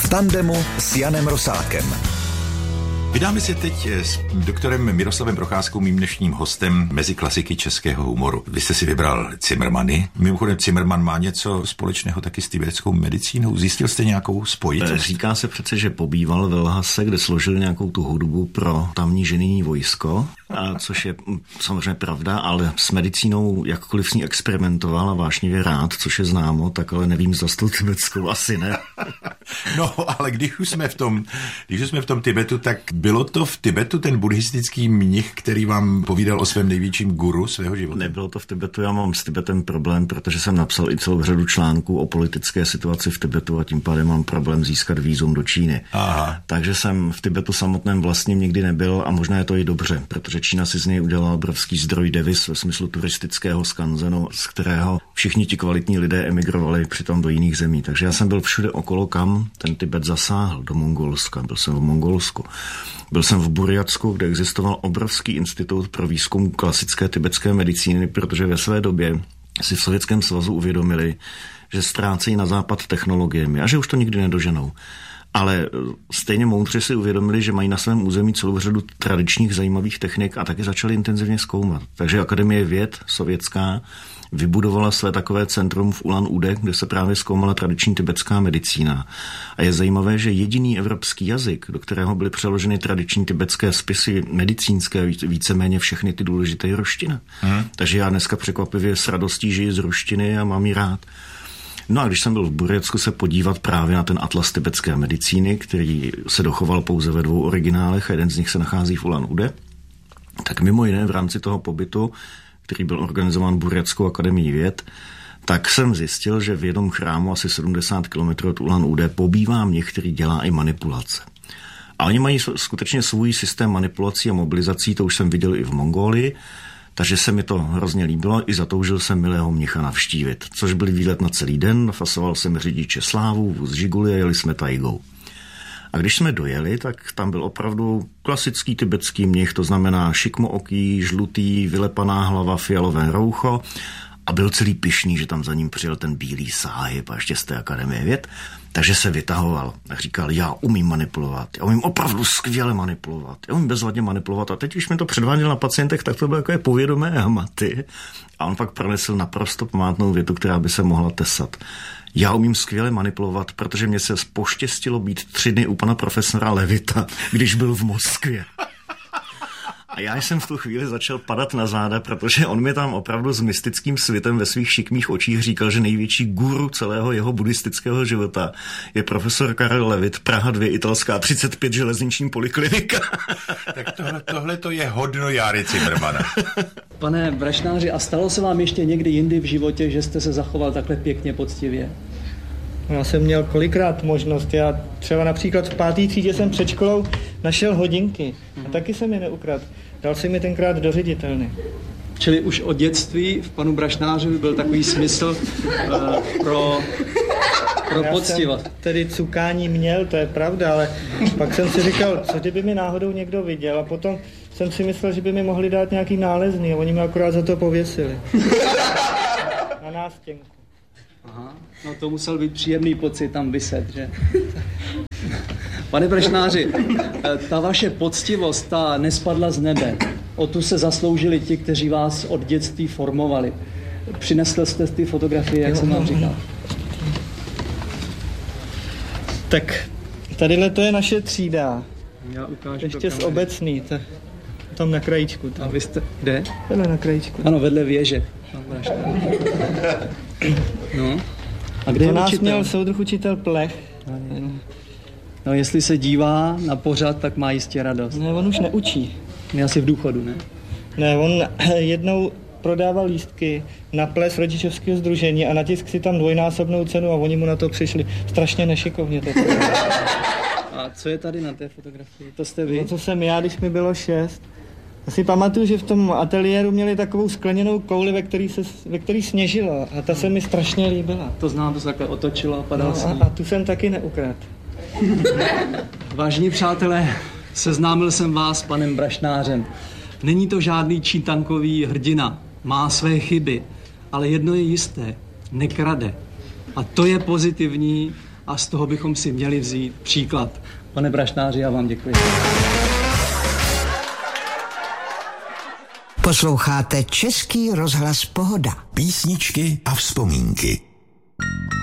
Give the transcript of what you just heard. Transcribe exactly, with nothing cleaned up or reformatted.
V tandemu s Janem Rosákem. Vydáme se teď s doktorem Miroslavem Procházkou, mým dnešním hostem, mezi klasiky českého humoru. Vy jste si vybral Cimrmany. Mimochodem Cimrman má něco společného taky s tibetskou medicínou. Zjistil jste nějakou spojitost? Říká se přece, že pobýval ve Lhase, kde složil nějakou tu hudbu pro tamní ženijní vojsko, a což je samozřejmě pravda, ale s medicínou jakkoliv s ní experimentoval a vášnivě rád, což je známo, tak ale nevím, zda s tou tibetskou asi ne. No, ale když už jsme v tom, když už jsme v tom Tibetu, tak bylo to v Tibetu ten buddhistický mnich, který vám povídal o svém největším guru svého života? Nebylo to v Tibetu, já mám s Tibetem problém, protože jsem napsal i celou řadu článků o politické situaci v Tibetu a tím pádem mám problém získat vízum do Číny. Aha. Takže jsem v Tibetu samotném vlastně nikdy nebyl a možná je to i dobře, protože Čína si z něj udělala obrovský zdroj deviz ve smyslu turistického skanzenu, z kterého všichni ti kvalitní lidé emigrovali přitom do jiných zemí. Takže já jsem byl všude okolo, kam ten Tibet zasáhl, do Mongolska. Byl jsem v Mongolsku. Byl jsem v Burjatsku, kde existoval obrovský institut pro výzkum klasické tibetské medicíny, protože ve své době si v Sovětském svazu uvědomili, že ztrácejí na západ technologiemi a že už to nikdy nedoženou. Ale stejně moudře si uvědomili, že mají na svém území celou řadu tradičních zajímavých technik a taky začali intenzivně zkoumat. Takže Akademie věd sovětská vybudovala své takové centrum v Ulan-Ude, kde se právě zkoumala tradiční tibetská medicína. A je zajímavé, že jediný evropský jazyk, do kterého byly přeloženy tradiční tibetské spisy medicínské, víceméně všechny ty důležité, je ruština. Hmm. Takže já dneska překvapivě s radostí žiji z ruštiny a mám ji rád. No a když jsem byl v Burjatsku se podívat právě na ten atlas tibetské medicíny, který se dochoval pouze ve dvou originálech a jeden z nich se nachází v Ulan-Ude, tak mimo jiné v rámci toho pobytu, který byl organizován Burjatskou akademií věd, tak jsem zjistil, že v jednom chrámu asi sedmdesát kilometrů od Ulan-Ude pobývá mnich, který dělá i manipulace. A oni mají skutečně svůj systém manipulací a mobilizací, to už jsem viděl i v Mongolii, takže se mi to hrozně líbilo, i zatoužil jsem milého mnicha navštívit, což byl výlet na celý den, nafasoval jsem řidiče Slávu, vůz Žiguli a jeli jsme tajgou. A když jsme dojeli, tak tam byl opravdu klasický tibetský mnich, to znamená šikmooký, žlutý, vylepaná hlava, fialové roucho a byl celý pyšný, že tam za ním přijel ten bílý sáhib a ještě z té Akademie věd, takže se vytahoval a říkal, já umím manipulovat, já umím opravdu skvěle manipulovat, já umím bezvadně manipulovat a teď, když mi to předváděl na pacientech, tak to bylo jako povědomé hmaty a on pak pronesl naprosto památnou větu, která by se mohla tesat. Já umím skvěle manipulovat, protože mě se poštěstilo být tři dny u pana profesora Levita, když byl v Moskvě. A já jsem v tu chvíli začal padat na záda, protože on mi tam opravdu s mystickým světem ve svých šikmých očích říkal, že největší guru celého jeho buddhistického života je profesor Karel Levit, Praha dva, italská třicet pět, železniční poliklinika. Tak tohle, tohle to je hodno Járy Cimrmana. Pane Brašnáři, a stalo se vám ještě někdy jindy v životě, že jste se zachoval takhle pěkně poctivě? Já jsem měl kolikrát možnost. Já třeba například v pátý třídě jsem před školou našel hodinky a taky jsem je neukradl. Dal jsem je tenkrát do ředitelny. Čili už od dětství v panu Brašnářovi byl takový smysl uh, pro, pro poctivost. Já jsem tedy cukání měl, to je pravda, ale pak jsem si říkal, co kdyby mi náhodou někdo viděl a potom jsem si myslel, že by mi mohli dát nějaký nálezný a oni mě akorát za to pověsili. Na nástěnku. Aha, no to musel být příjemný pocit tam vyset, že? Pane Brašnáři, ta vaše poctivost, ta nespadla z nebe. O tu se zasloužili ti, kteří vás od dětství formovali. Přinesl jste ty fotografie, jak jo, jsem vám říkal. Tak tadyhle to je naše třída. Já ukážu ještě z obecný, to, tam na krajíčku. Tam. A vy jste, kde? Tady na krajíčku. Ano, vedle věže. No. A kde to je nás učitel? Měl soudruh učitel Plech. No, jestli se dívá na pořad, tak má jistě radost. Ne, on už neučí. Je asi v důchodu, ne? Ne, on jednou prodával lístky na ples rodičovského sdružení a natisk si tam dvojnásobnou cenu a oni mu na to přišli. Strašně nešikovně to. A co je tady na té fotografii? To jste vy? No, to jsem já, když mi bylo šest. Já si pamatuju, že v tom ateliéru měli takovou skleněnou kouli, ve který, se, ve který sněžilo a ta se mi strašně líbila. To znám, to se takhle otočilo a padal no, sníh. A, a tu jsem taky neukradl. Vážení přátelé, seznámil jsem vás s panem Brašnářem. Není to žádný čítankový hrdina, má své chyby, ale jedno je jisté, nekrade. A to je pozitivní a z toho bychom si měli vzít příklad. Pane Brašnáři, já vám děkuji. Posloucháte Český rozhlas Pohoda. Písničky a vzpomínky.